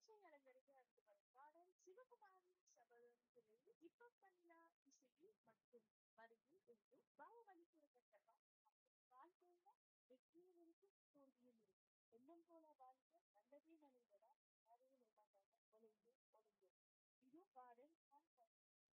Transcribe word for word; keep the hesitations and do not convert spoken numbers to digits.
இசை அலங்கரிக்க அடுத்து பாடல் சிவகுமாரின் சபதம் திரையில் இப்ப பண்ணா இசையில் மட்டும் வருகை என்று பாகுபலி கூறப்பட்ட வாழ்க்கையில வெற்றியும் இருக்கும் தோல்வியும் இருக்கும் எண்ணம் போல வாழ்க்கை நல்லதே நினைவிட யாரையும் ஏமாற்றாம ஒளிந்து ஒளிந்து இது பாடல்